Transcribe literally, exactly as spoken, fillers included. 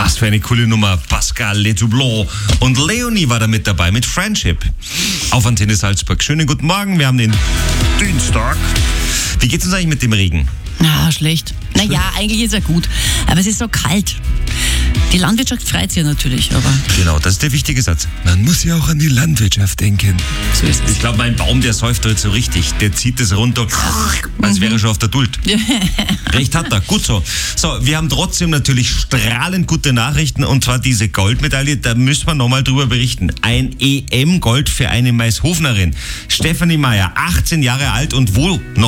Was für eine coole Nummer. Pascal Letoublon und Leonie war da mit dabei mit Friendship. Auf Antenne Salzburg. Schönen guten Morgen, wir haben den Dienstag. Wie geht's uns eigentlich mit dem Regen? Ja, schlecht. Naja, eigentlich ist er gut, aber es ist so kalt. Die Landwirtschaft freut sich natürlich, aber... Genau, das ist der wichtige Satz. Man muss ja auch an die Landwirtschaft denken. So ist es. Ich glaube, mein Baum, der säuft heute so richtig. Der zieht es runter, als wäre er schon auf der Duld. Recht hat er, gut so. So, wir haben trotzdem natürlich strahlend gute Nachrichten, und zwar diese Goldmedaille, da müssen wir nochmal drüber berichten. Ein E M-Gold für eine Maishofnerin. Stefanie Meyer, achtzehn Jahre alt und wo noch